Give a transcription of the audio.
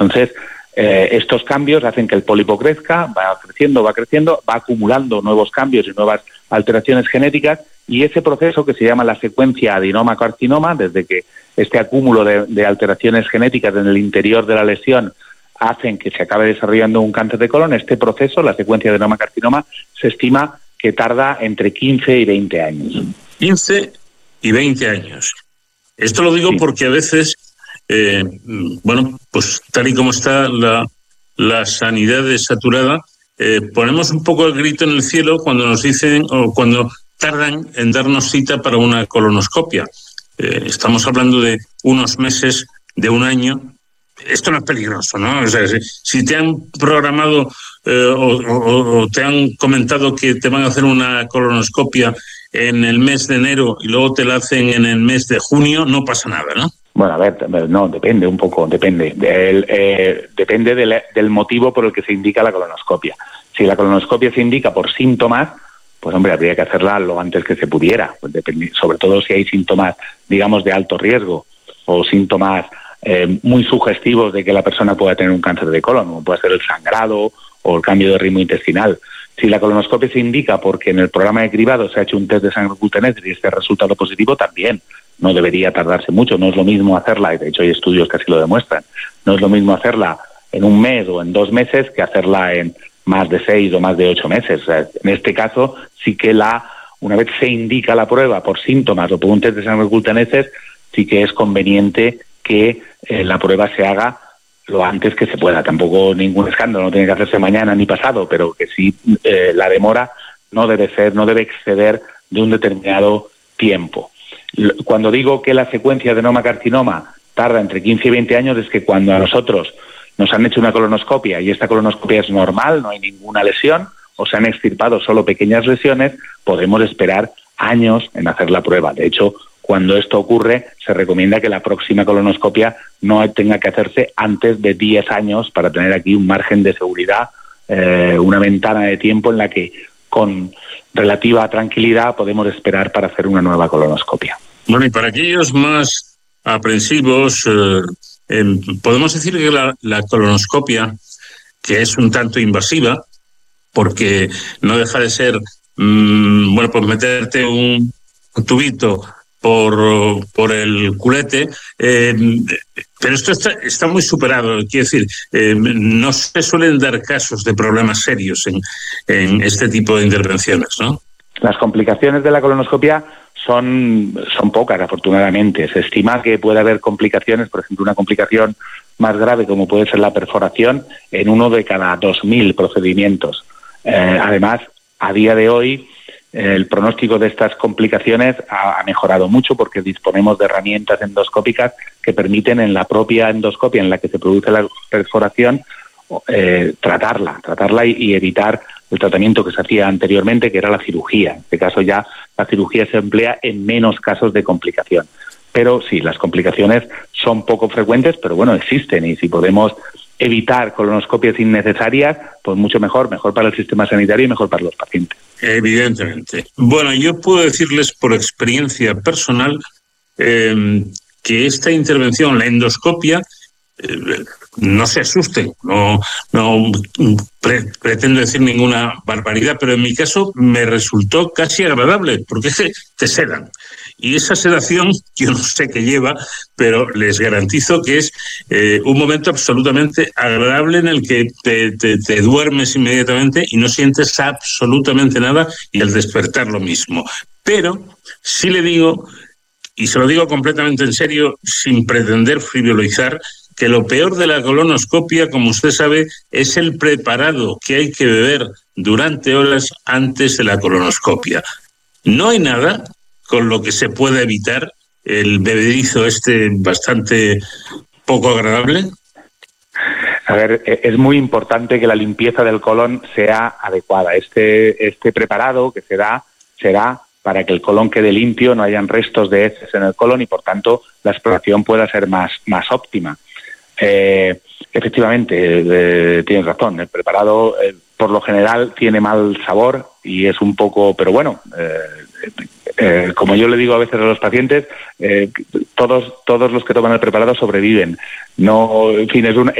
Entonces, estos cambios hacen que el pólipo crezca, va creciendo, va acumulando nuevos cambios y nuevas alteraciones genéticas, y ese proceso que se llama la secuencia adenoma-carcinoma, desde que este acúmulo de alteraciones genéticas en el interior de la lesión hacen que se acabe desarrollando un cáncer de colon, este proceso, la secuencia adenoma-carcinoma, se estima que tarda entre 15 y 20 años. 15 y 20 años. Esto lo digo porque a veces, pues tal y como está la sanidad saturada, ponemos un poco el grito en el cielo cuando nos dicen o cuando tardan en darnos cita para una colonoscopia. Estamos hablando de unos meses, de un año. Esto no es peligroso, ¿no? O sea, si te han programado o te han comentado que te van a hacer una colonoscopia en el mes de enero y luego te la hacen en el mes de junio, no pasa nada, ¿no? Bueno, a ver, no, depende un poco, depende. Depende del motivo por el que se indica la colonoscopia. Si la colonoscopia se indica por síntomas, pues hombre, habría que hacerla lo antes que se pudiera, pues sobre todo si hay síntomas, digamos, de alto riesgo o síntomas muy sugestivos de que la persona pueda tener un cáncer de colon, como puede ser el sangrado o el cambio de ritmo intestinal. Si la colonoscopia se indica porque en el programa de cribado se ha hecho un test de sangre oculta-nécrita y este resultado positivo, también no debería tardarse mucho. No es lo mismo hacerla, y de hecho hay estudios que así lo demuestran, no es lo mismo hacerla en un mes o en 2 meses que hacerla en más de 6 o más de 8 meses. O sea, en este caso sí que una vez se indica la prueba por síntomas o por un test de sangre oculta-nécrita, sí que es conveniente que la prueba se haga lo antes que se pueda. Tampoco ningún escándalo, no tiene que hacerse mañana ni pasado, pero que sí la demora no debe exceder de un determinado tiempo. Cuando digo que la secuencia adenoma-carcinoma tarda entre 15 y 20 años, es que cuando a nosotros nos han hecho una colonoscopia y esta colonoscopia es normal, no hay ninguna lesión, o se han extirpado solo pequeñas lesiones, podemos esperar años en hacer la prueba. De hecho, cuando esto ocurre, se recomienda que la próxima colonoscopia no tenga que hacerse antes de 10 años para tener aquí un margen de seguridad, una ventana de tiempo en la que con relativa tranquilidad podemos esperar para hacer una nueva colonoscopia. Bueno, y para aquellos más aprensivos, podemos decir que la colonoscopia, que es un tanto invasiva, porque no deja de ser, pues meterte un tubito por el culete, pero esto está muy superado. Quiero decir, no se suelen dar casos de problemas serios en este tipo de intervenciones, ¿no? Las complicaciones de la colonoscopia son pocas, afortunadamente. Se estima que puede haber complicaciones, por ejemplo, una complicación más grave como puede ser la perforación, en 1 de cada 2.000 procedimientos. Además, a día de hoy, el pronóstico de estas complicaciones ha mejorado mucho porque disponemos de herramientas endoscópicas que permiten en la propia endoscopia en la que se produce la perforación tratarla y evitar el tratamiento que se hacía anteriormente, que era la cirugía. En este caso ya la cirugía se emplea en menos casos de complicación. Pero sí, las complicaciones son poco frecuentes, pero bueno, existen, y si podemos evitar colonoscopias innecesarias, pues mucho mejor para el sistema sanitario y mejor para los pacientes. Evidentemente. Bueno, yo puedo decirles por experiencia personal que esta intervención, la endoscopia, no se asusten, no pretendo decir ninguna barbaridad, pero en mi caso me resultó casi agradable, porque es que te sedan. Y esa sedación, yo no sé qué lleva, pero les garantizo que es un momento absolutamente agradable en el que te duermes inmediatamente y no sientes absolutamente nada, y al despertar lo mismo. Pero sí le digo, y se lo digo completamente en serio, sin pretender frivolizar, que lo peor de la colonoscopia, como usted sabe, es el preparado que hay que beber durante horas antes de la colonoscopia. No hay nada con lo que se pueda evitar el bebedizo bastante poco agradable. A ver, es muy importante que la limpieza del colon sea adecuada. Este preparado que se da será para que el colon quede limpio, no hayan restos de heces en el colon y, por tanto, la exploración pueda ser más óptima. Efectivamente, tienes razón, el preparado por lo general tiene mal sabor y es un poco, pero bueno, como yo le digo a veces a los pacientes, todos los que toman el preparado sobreviven. No, en fin,